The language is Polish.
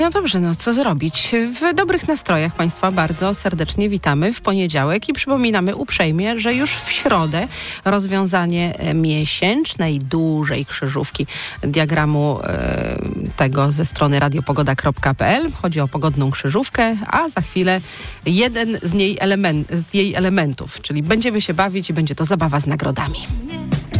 No dobrze, no co zrobić? W dobrych nastrojach Państwa bardzo serdecznie witamy w poniedziałek i przypominamy uprzejmie, że już w środę rozwiązanie miesięcznej, dużej krzyżówki diagramu tego ze strony radiopogoda.pl. Chodzi o pogodną krzyżówkę, a za chwilę jeden z jej elementów, czyli będziemy się bawić i będzie to zabawa z nagrodami.